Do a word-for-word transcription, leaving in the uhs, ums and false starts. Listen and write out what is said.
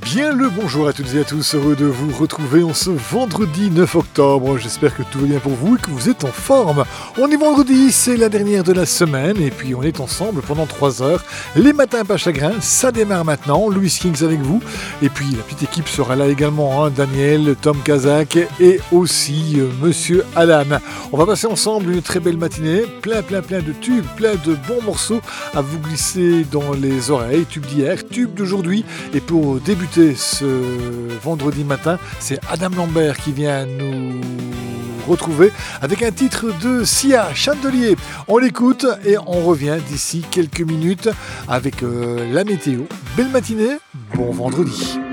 Bien le bonjour à toutes et à tous, heureux de vous retrouver en ce vendredi neuf octobre. J'espère que tout va bien pour vous et que vous êtes en forme. On est vendredi, c'est la dernière de la semaine et puis on est ensemble pendant trois heures. Les matins pas chagrin, ça démarre maintenant. Louis Kings avec vous et puis la petite équipe sera là également, hein, Daniel, Tom Kazak et aussi euh, Monsieur Alan. On va passer ensemble une très belle matinée, plein plein plein de tubes, plein de bons morceaux à vous glisser dans les oreilles. Tubes d'hier, tubes d'aujourd'hui et pour débuter ce vendredi matin, c'est Adam Lambert qui vient nous retrouver avec un titre de Sia, Chandelier. On l'écoute et on revient d'ici quelques minutes avec euh, la météo. Belle matinée, bon vendredi.